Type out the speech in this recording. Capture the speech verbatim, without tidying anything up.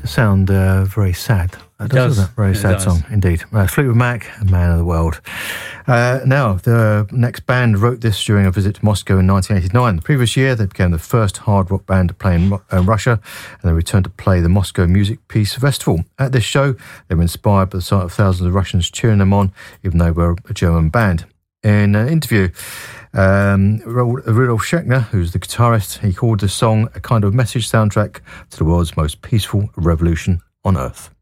sound uh, very sad. That It does. does. It? Very It sad does. song indeed. Uh, Fleetwood Mac, Man of the World. Uh, now, the next band wrote this during a visit to Moscow in nineteen eighty-nine. The previous year, they became the first hard rock band to play in uh, Russia, and they returned to play the Moscow Music Peace Festival. At this show, they were inspired by the sight of thousands of Russians cheering them on, even though they were a German band. In an interview, um, Rudolf Schechner, who's the guitarist, he called the song a kind of message soundtrack to the world's most peaceful revolution on Earth.